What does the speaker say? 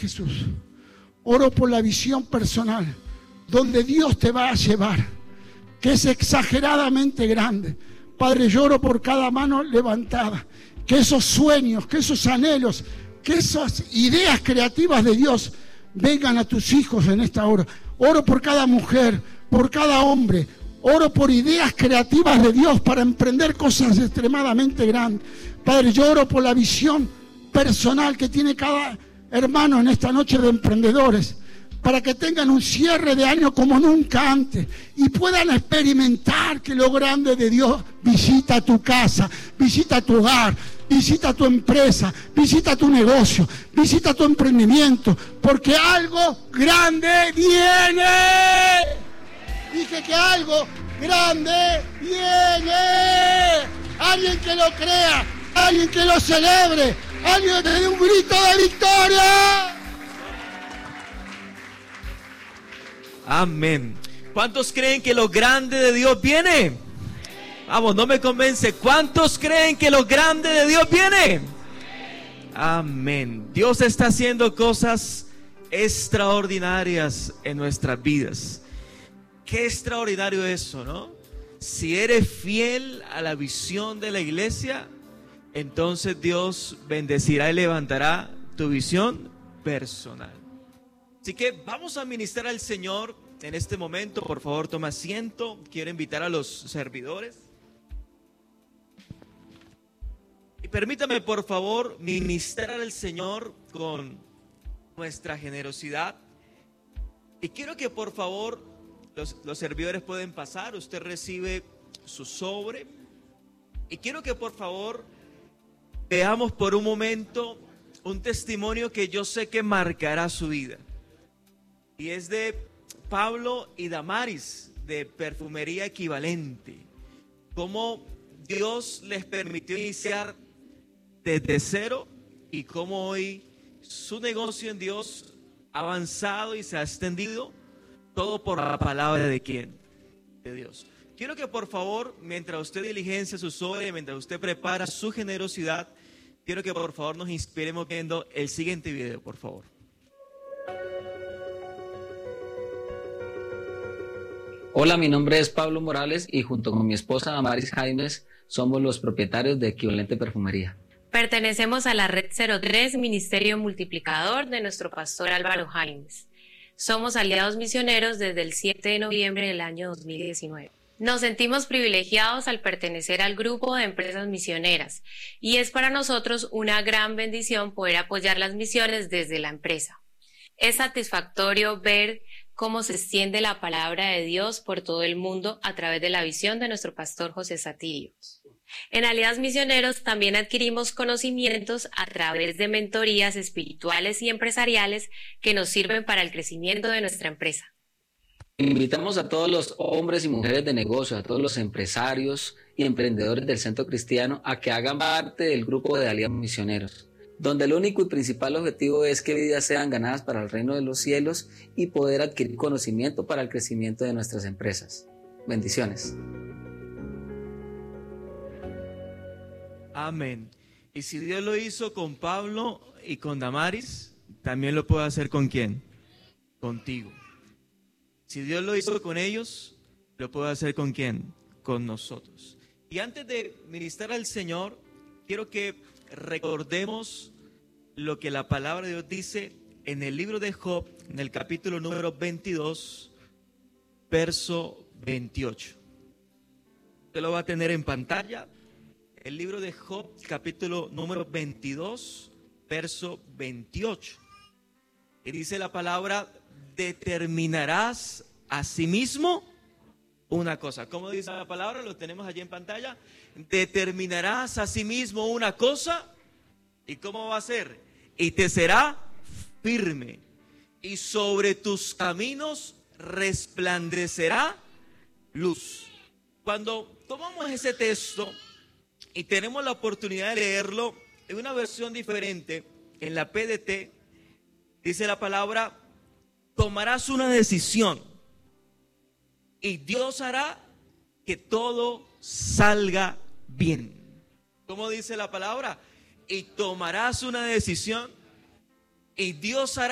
Jesús. Oro por la visión personal, donde Dios te va a llevar, que es exageradamente grande. Padre, yo oro por cada mano levantada, que esos sueños, que esos anhelos, que esas ideas creativas de Dios vengan a tus hijos en esta hora. Oro por cada mujer, por cada hombre. Oro por ideas creativas de Dios para emprender cosas extremadamente grandes. Padre, yo oro por la visión personal que tiene cada hermano en esta noche de emprendedores, para que tengan un cierre de año como nunca antes y puedan experimentar que lo grande de Dios visita tu casa, visita tu hogar, visita tu empresa, visita tu negocio, visita tu emprendimiento, porque algo grande viene. Dije que algo grande viene. Alguien que lo crea, alguien que lo celebre, alguien que dé un grito de victoria. Amén. ¿Cuántos creen que lo grande de Dios viene? Vamos, no me convence. ¿Cuántos creen que lo grande de Dios viene? Amén. Dios está haciendo cosas extraordinarias en nuestras vidas. Qué extraordinario eso, ¿no? Si eres fiel a la visión de la iglesia, entonces Dios bendecirá y levantará tu visión personal. Así que vamos a ministrar al Señor en este momento. Por favor, toma asiento. Quiero invitar a los servidores. Y permítame, por favor, ministrar al Señor con nuestra generosidad. Y quiero que, por favor, los servidores pueden pasar. Usted recibe su sobre. Y quiero que, por favor, veamos por un momento un testimonio que yo sé que marcará su vida. Y es de Pablo y Damaris, de Perfumería Equivalente. Cómo Dios les permitió iniciar desde cero y cómo hoy su negocio en Dios ha avanzado y se ha extendido, todo por la palabra de ¿quién? De Dios. Quiero que por favor, mientras usted diligencia su sobre, mientras usted prepara su generosidad, quiero que por favor nos inspiremos viendo el siguiente video, por favor. Hola, mi nombre es Pablo Morales y junto con mi esposa Damaris Jaimes somos los propietarios de Equivalente Perfumería. Pertenecemos a la Red 03 Ministerio Multiplicador de nuestro pastor Álvaro Jaimes. Somos aliados misioneros desde el 7 de noviembre del año 2019. Nos sentimos privilegiados al pertenecer al grupo de empresas misioneras y es para nosotros una gran bendición poder apoyar las misiones desde la empresa. Es satisfactorio ver cómo se extiende la palabra de Dios por todo el mundo a través de la visión de nuestro pastor José Satirio. En Aliados Misioneros también adquirimos conocimientos a través de mentorías espirituales y empresariales que nos sirven para el crecimiento de nuestra empresa. Invitamos a todos los hombres y mujeres de negocio, a todos los empresarios y emprendedores del Centro Cristiano a que hagan parte del grupo de Aliados Misioneros, donde el único y principal objetivo es que vidas sean ganadas para el reino de los cielos y poder adquirir conocimiento para el crecimiento de nuestras empresas. Bendiciones. Amén. Y si Dios lo hizo con Pablo y con Damaris, también lo puede hacer ¿con quién? Contigo. Si Dios lo hizo con ellos, lo puede hacer ¿con quién? Con nosotros. Y antes de ministrar al Señor, quiero que recordemos lo que la palabra de Dios dice en el libro de Job, en el capítulo número 22, verso 28. Usted lo va a tener en pantalla. El libro de Job, capítulo número 22, verso 28. Y dice la palabra, determinarás a sí mismo una cosa. ¿Cómo dice la palabra? Lo tenemos allí en pantalla. Determinarás a sí mismo una cosa. ¿Y cómo va a ser? Y te será firme. Y sobre tus caminos resplandecerá luz. Cuando tomamos ese texto y tenemos la oportunidad de leerlo en una versión diferente, en la PDT, dice la palabra, tomarás una decisión y Dios hará que todo salga bien. ¿Cómo dice la palabra? Y tomarás una decisión y Dios hará